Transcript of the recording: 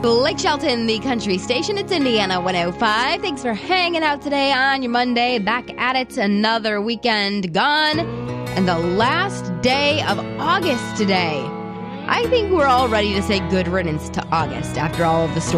Lake Shelton, the country station. It's Indiana 105. Thanks for hanging out today on your Monday. Back at it. Another weekend gone. And the last day of August today. I think we're all ready to say good riddance to August after all of the stories.